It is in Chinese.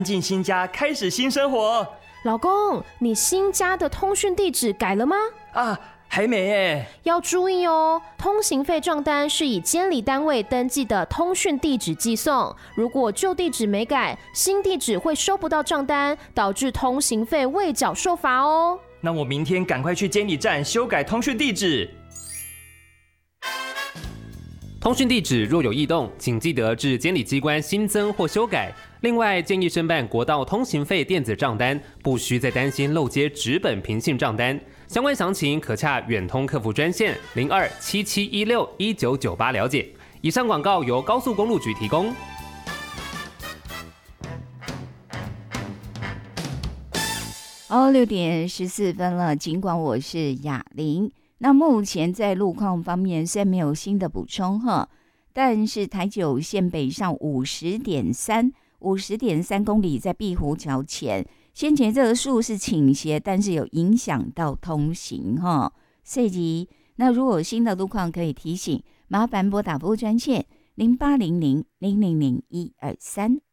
进新家，开始新生活。 老公，你新家的通讯地址改了吗？ 啊，还没耶。 要注意哦，通行费账单是以监理单位登记的通讯地址寄送，如果旧地址没改，新地址会收不到账单，导致通行费未缴受罚哦。 那我明天赶快去监理站修改通讯地址。 通讯地址若有异动，请记得至监理机关新增或修改。另外，建议申办国道通行费电子账单，不需再担心漏接纸本平信账单。相关详情可洽远通客服专线0277161998了解。以上广告由高速公路局提供。 6:14了，尽管我是雅玲。那目前在路况方面虽然没有新的补充哈，但是台九线北上50.3公里，在碧湖桥前，先前这个树是倾斜，但是有影响到通行哈。所以那如果有新的路况可以提醒，麻烦拨打服务专线0800000123。